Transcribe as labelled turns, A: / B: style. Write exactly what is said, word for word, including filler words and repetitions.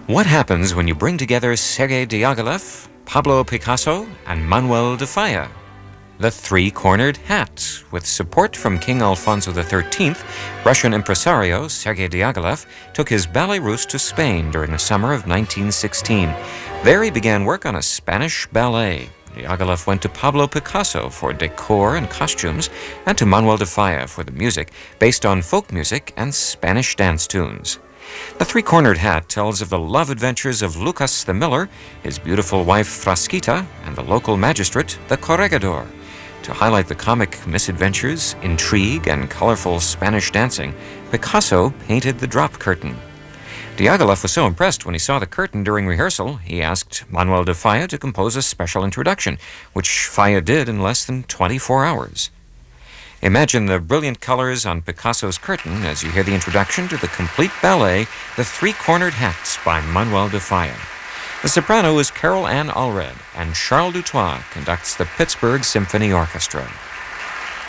A: What happens when you bring together Sergei Diaghilev, Pablo Picasso, and Manuel de Falla? The Three-Cornered Hat. With support from King Alfonso the thirteenth, Russian impresario Sergei Diaghilev took his Ballet Russe to Spain during the summer of nineteen sixteen. There he began work on a Spanish ballet. Diaghilev went to Pablo Picasso for decor and costumes, and to Manuel de Falla for the music, based on folk music and Spanish dance tunes. The Three-Cornered Hat tells of the love adventures of Lucas the Miller, his beautiful wife Frasquita, and the local magistrate, the Corregidor. To highlight the comic misadventures, intrigue, and colorful Spanish dancing, Picasso painted the drop curtain. Diaghilev was so impressed when he saw the curtain during rehearsal, he asked Manuel de Falla to compose a special introduction, which Falla did in less than twenty-four hours. Imagine the brilliant colors on Picasso's curtain as you hear the introduction to the complete ballet, The Three-Cornered Hats by Manuel de Falla. The soprano is Carol Ann Allred, and Charles Dutoit conducts the Pittsburgh Symphony Orchestra.